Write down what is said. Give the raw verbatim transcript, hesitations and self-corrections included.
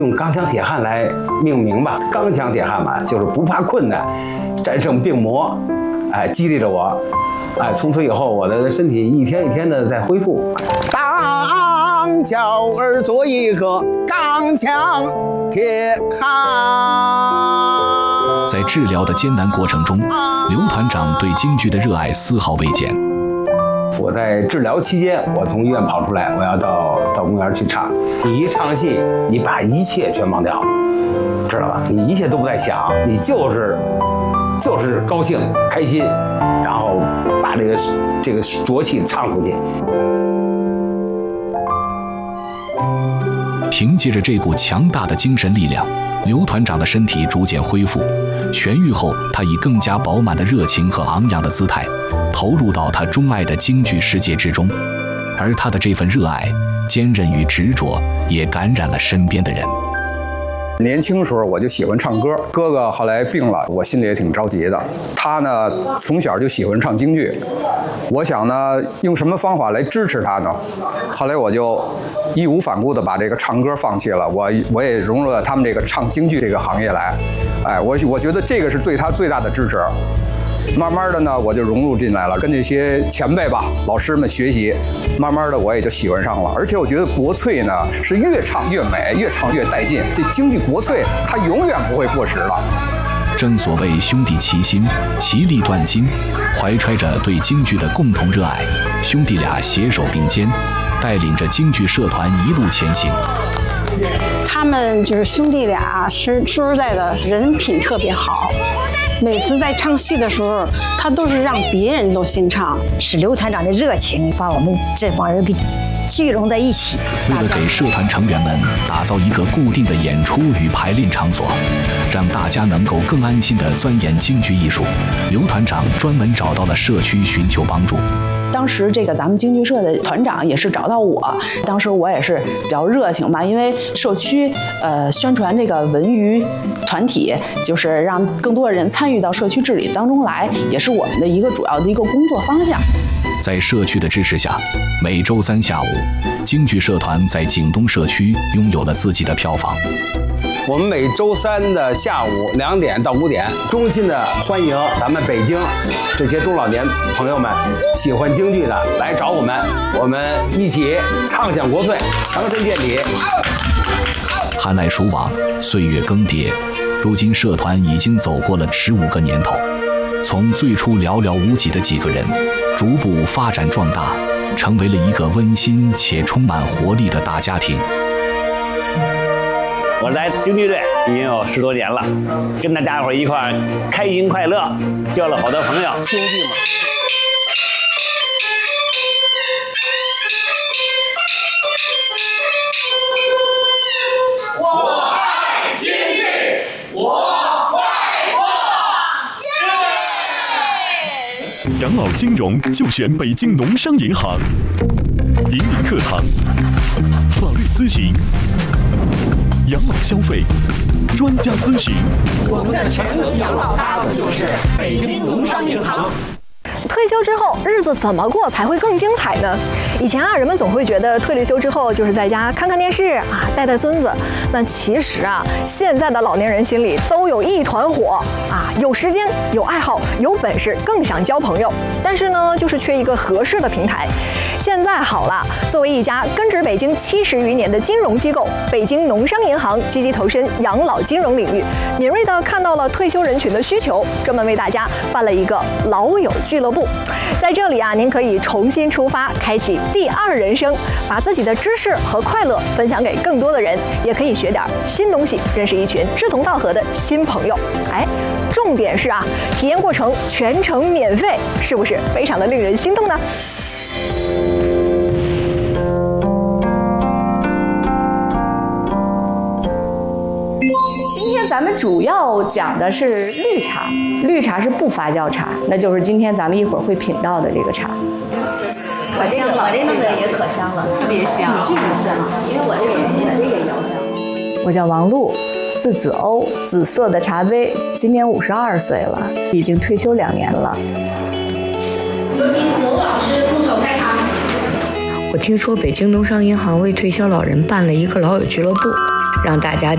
用钢枪铁汉来命名吧，钢枪铁汉嘛，就是不怕困难，战胜病魔，哎，激励着我，哎，从此以后我的身体一天一天的在恢复。当教儿做一个钢枪铁汉。 在治疗的艰难过程中，刘团长对京剧的热爱丝毫未减。 我在治疗期间，我从医院跑出来，我要到到公园去唱。你一唱戏，你把一切全忘掉，知道吧？你一切都不在想，你就是就是高兴开心，然后把这个这个浊气唱出去。 凭借着这股强大的精神力量，刘团长的身体逐渐恢复。痊愈后，他以更加饱满的热情和昂扬的姿态，投入到他钟爱的京剧世界之中。而他的这份热爱、坚韧与执着，也感染了身边的人。 年轻时候我就喜欢唱歌，哥哥后来病了，我心里也挺着急的。他呢，从小就喜欢唱京剧，我想呢，用什么方法来支持他呢？后来我就义无反顾地把这个唱歌放弃了，我我也融入了他们这个唱京剧这个行业来。哎，我我觉得这个是对他最大的支持。慢慢的呢，我就融入进来了，跟这些前辈吧、老师们学习，慢慢的我也就喜欢上了。而且我觉得国粹呢是越唱越美，越唱越带劲。这京剧国粹它永远不会过时了。 正所谓兄弟齐心，其利断金。怀揣着对京剧的共同热爱，兄弟俩携手并肩，带领着京剧社团一路前行。 他们就是兄弟俩，实说实在的，人品特别好。每次在唱戏的时候，他都是让别人都心唱。 是刘团长的热情把我们这帮人给聚拢在一起。 为了给社团成员们打造一个固定的演出与排练场所，让大家能够更安心地钻研京剧艺术，刘团长专门找到了社区寻求帮助。 当时这个咱们京剧社的团长也是找到我，当时我也是比较热情吧，因为社区呃宣传这个文娱团体，就是让更多的人参与到社区治理当中来，也是我们的一个主要的一个工作方向。 在社区的支持下，每周三下午，京剧社团在景东社区拥有了自己的票房。 我们每周三的下午两点到五点，衷心的欢迎咱们北京这些中老年朋友们，喜欢京剧的来找我们，我们一起唱响国粹，强身健体。 寒来暑往，岁月更迭，如今社团已经走过了十五个年头，从最初寥寥无几的几个人，逐步发展壮大，成为了一个温馨且充满活力的大家庭。 我来京剧队已经有十多年了，跟大家伙一块开心快乐，交了好多朋友。 京剧嘛， 我爱京剧，我快乐。 养老金融就选北京农商银行，银领课堂，法律咨询。养老消费专家咨询， 我们的全能养老搭子就是北京农商银行。 退休之后日子怎么过才会更精彩呢？以前啊，人们总会觉得退了休之后就是在家看看电视啊，带带孙子。那其实啊，现在的老年人心里都有一团火啊，有时间、有爱好、有本事，更想交朋友。但是呢，就是缺一个合适的平台。现在好了，作为一家根植北京七十余年的金融机构，北京农商银行积极投身养老金融领域，敏锐地看到了退休人群的需求，专门为大家办了一个老友俱乐部。在这里啊，您可以重新出发，开启第二人生，把自己的知识和快乐分享给更多的人，也可以学点新东西，认识一群志同道合的新朋友。哎，重点是啊，体验过程全程免费，是不是非常的令人心动呢？ 今天咱们主要讲的是绿茶，绿茶是不发酵茶，那就是今天咱们一会儿会品到的这个茶。 可香了，这弄的也可香了，特别香，巨香。因为我这个现在这个也香。 我叫王璐，字子欧，紫色的茶杯，今年五十二岁了，已经退休两年了。 有请子欧老师助手开茶。 我听说北京农商银行为退休老人办了一个老友俱乐部，让大家